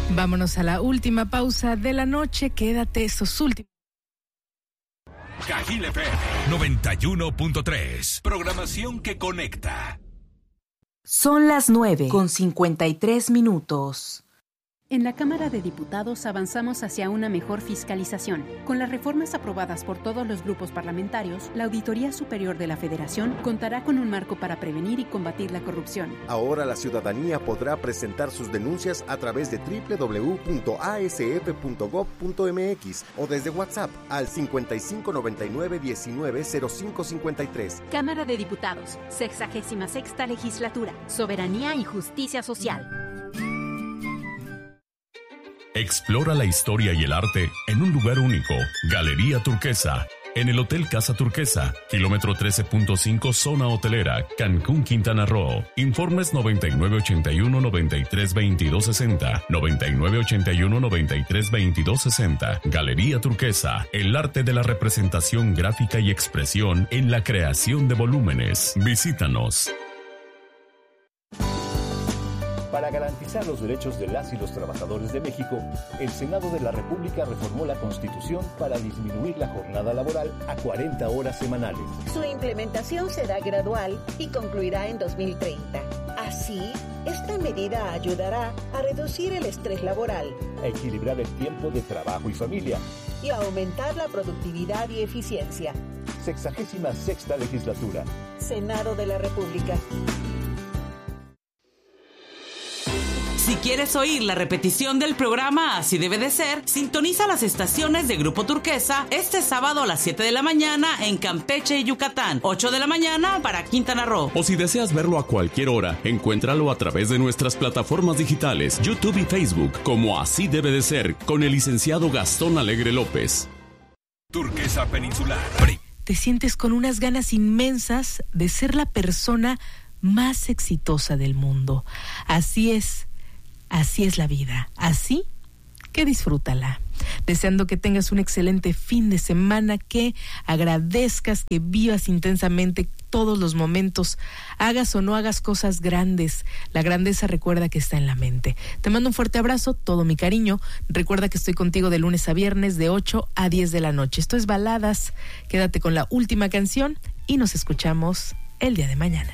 Vámonos a la última pausa de la noche. Quédate esos últimos. Cajil FM 91.3. Programación que conecta. Son las 9:53. En la Cámara de Diputados avanzamos hacia una mejor fiscalización. Con las reformas aprobadas por todos los grupos parlamentarios, la Auditoría Superior de la Federación contará con un marco para prevenir y combatir la corrupción. Ahora la ciudadanía podrá presentar sus denuncias a través de www.asf.gov.mx o desde WhatsApp al 5599-190553. Cámara de Diputados, 66ª Legislatura, Soberanía y Justicia Social. Explora la historia y el arte en un lugar único. Galería Turquesa, en el Hotel Casa Turquesa, kilómetro 13.5, zona hotelera, Cancún, Quintana Roo. Informes 9981-932260, 9981-932260. Galería Turquesa, el arte de la representación gráfica y expresión en la creación de volúmenes. Visítanos. Para garantizar los derechos de las y los trabajadores de México, el Senado de la República reformó la Constitución para disminuir la jornada laboral a 40 horas semanales. Su implementación será gradual y concluirá en 2030. Así, esta medida ayudará a reducir el estrés laboral, a equilibrar el tiempo de trabajo y familia y a aumentar la productividad y eficiencia. 66ª Legislatura. Senado de la República. Si quieres oír la repetición del programa Así Debe de Ser, sintoniza las estaciones de Grupo Turquesa este sábado a las 7 de la mañana en Campeche y Yucatán, 8 de la mañana para Quintana Roo. O si deseas verlo a cualquier hora, encuéntralo a través de nuestras plataformas digitales, YouTube y Facebook, como Así Debe de Ser, con el licenciado Gastón Alegre López. Turquesa Peninsular. Te sientes con unas ganas inmensas de ser la persona más exitosa del mundo. Así es la vida, así que disfrútala. Deseando que tengas un excelente fin de semana, que agradezcas, que vivas intensamente todos los momentos, hagas o no hagas cosas grandes. La grandeza, recuerda que está en la mente. Te mando un fuerte abrazo, todo mi cariño. Recuerda que estoy contigo de lunes a viernes de 8 a 10 de la noche. Esto es Baladas. Quédate con la última canción y nos escuchamos el día de mañana.